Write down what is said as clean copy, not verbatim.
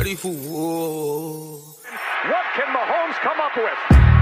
ready for war. What can Mahomes come up with?